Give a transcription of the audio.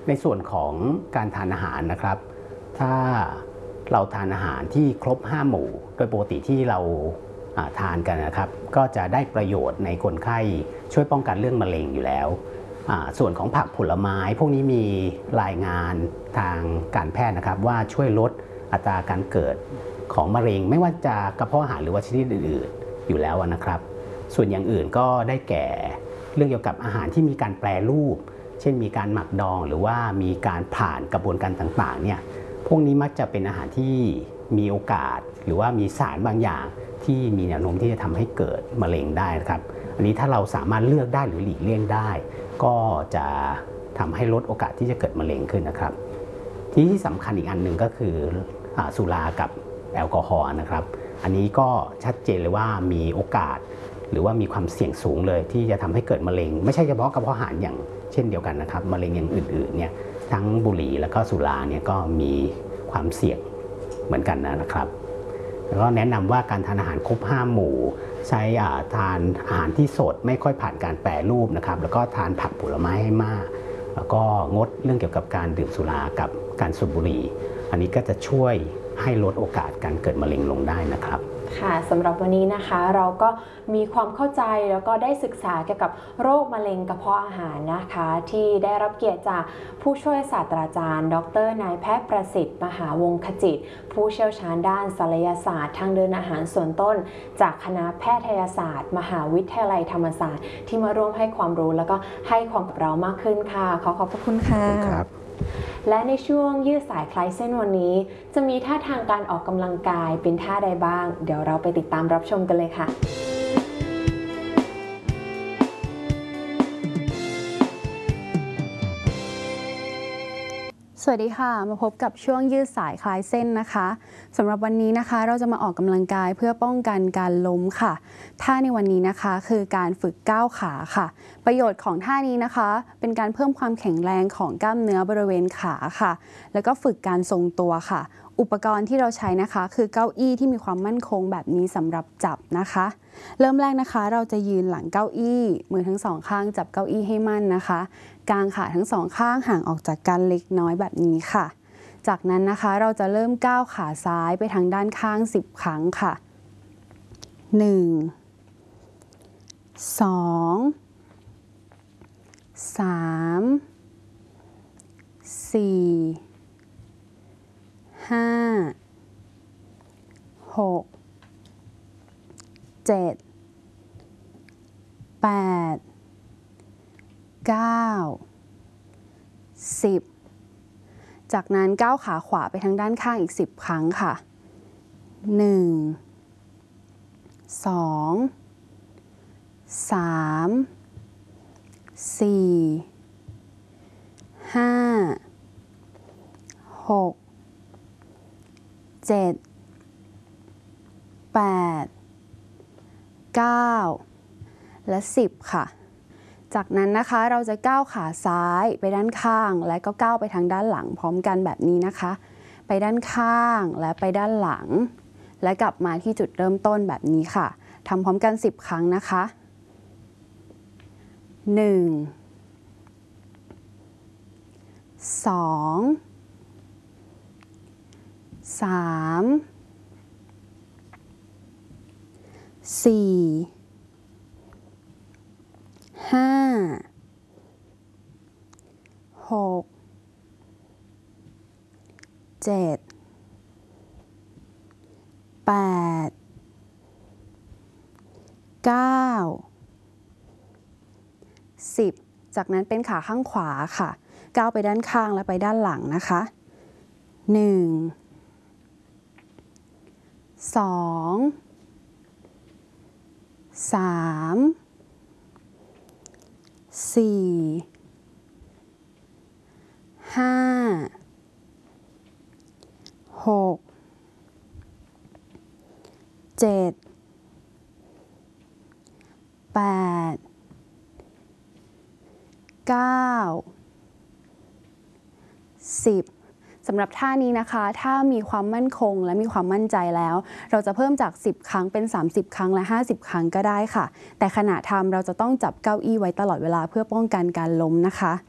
ในส่วนของการทานอาหารนะครับถ้าเราทานอาหารที่ครบ5หมู่โดยปกติที่เราทานกันนะครับก็จะได้ประโยชน์ในคนไข้ช่วยป้องกันเรื่องมะเร็งอยู่แล้วส่วนของผักผลไม้พวกนี้มีรายงานทางการแพทย์นะครับว่าช่วยลดอัตราการเกิดของมะเร็งไม่ว่าจะกระเพาะอาหารหรือว่าชนิดอื่นๆอยู่แล้วนะครับส่วนอย่างอื่นก็ได้แก่เรื่องเกี่ยวกับอาหารที่มีการแปรรูปเช่นมีการหมักดองหรือว่ามีการผ่านกระบวนการต่างๆเนี่ยพวกนี้มักจะเป็นอาหารที่มีโอกาสหรือว่ามีสารบางอย่างที่มีแนวโน้มที่จะทำให้เกิดมะเร็งได้นะครับอันนี้ถ้าเราสามารถเลือกได้หรือหลีกเลี่ยงได้ก็จะทำให้ลดโอกาสที่จะเกิดมะเร็งขึ้นนะครับที่สำคัญอีกอันหนึ่งก็คือสุรากับแอลกอฮอล์นะครับอันนี้ก็ชัดเจนเลยว่ามีโอกาสหรือว่ามีความเสี่ยงสูงเลยที่จะทำให้เกิดมะเร็งไม่ใช่เฉพาะกระเพาะอาหารอย่างเช่นเดียวกันนะครับมะเร็งอย่างอื่นๆเนี่ยทั้งบุหรี่แล้วก็สุราเนี่ยก็มีความเสี่ยงเหมือนกันนะครับแล้วก็แนะนำว่าการทานอาหารครบ5หมู่ใช้ทานอาหารที่สดไม่ค่อยผ่านการแปรรูปนะครับแล้วก็ทานผักผลไม้ให้มากแล้วก็งดเรื่องเกี่ยวกับการดื่มสุรากับการสูบบุหรี่อันนี้ก็จะช่วยให้ลดโอกาสการเกิดมะเร็งลงได้นะครับค่ะสำหรับวันนี้นะคะเราก็มีความเข้าใจแล้วก็ได้ศึกษาเกี่ยวกับโรคมะเร็งกระเพาะอาหารนะคะที่ได้รับเกียรติจากผู้ช่วยศาสตราจารย์ดร.นายแพทย์ประสิทธิ์มหาวงศ์ขจิตผู้เชี่ยวชาญด้านศัลยศาสตร์ทางเดินอาหารส่วนต้นจากคณะแพทยศาสตร์มหาวิทยาลัยธรรมศาสตร์ที่มาร่วมให้ความรู้แล้วก็ให้ความกับเรามากขึ้นค่ะขอบพระคุณค่ะและในช่วงยืดสายคลายเส้นวันนี้จะมีท่าทางการออกกำลังกายเป็นท่าใดบ้างเดี๋ยวเราไปติดตามรับชมกันเลยค่ะสวัสดีค่ะมาพบกับช่วงยืดสายคลายเส้นนะคะสำหรับวันนี้นะคะเราจะมาออกกำลังกายเพื่อป้องกันการล้มค่ะท่าในวันนี้นะคะคือการฝึกก้าวขาค่ะประโยชน์ของท่านี้นะคะเป็นการเพิ่มความแข็งแรงของกล้ามเนื้อบริเวณขาค่ะแล้วก็ฝึกการทรงตัวค่ะอุปกรณ์ที่เราใช้นะคะคือเก้าอี้ที่มีความมั่นคงแบบนี้สำหรับจับนะคะเริ่มแรกนะคะเราจะยืนหลังเก้าอี้มือทั้งสองข้างจับเก้าอี้ให้มั่นนะคะกางขาทั้งสองข้างห่างออกจากกันเล็กน้อยแบบนี้ค่ะจากนั้นนะคะเราจะเริ่มก้าวขาซ้ายไปทางด้านข้าง10ครั้งค่ะ1 2 3 4 5 6 7 8 9 10จากนั้นก้าวขาขวาไปทางด้านข้างอีก10ครั้งค่ะ1 2 3 4 5 6 7 8 9 และ10ค่ะจากนั้นนะคะเราจะก้าวขาซ้ายไปด้านข้างและก็ก้าวไปทางด้านหลังพร้อมกันแบบนี้นะคะไปด้านข้างและไปด้านหลังและกลับมาที่จุดเริ่มต้นแบบนี้ค่ะทำพร้อมกัน10ครั้งนะคะ1 2 3 4 5 6 7 8 9 10จากนั้นเป็นขาข้างขวาค่ะก้าวไปด้านข้างและไปด้านหลังนะคะ1 2 3 4 5 6 7 8 9 10สำหรับท่านี้นะคะถ้ามีความมั่นคงและมีความมั่นใจแล้วเราจะเพิ่มจาก10ครั้งเป็น30ครั้งและ50ครั้งก็ได้ค่ะแต่ขณะทำเราจะต้องจับเก้าอี้ไว้ตลอดเวลาเพื่อป้องกันการล้มนะคะ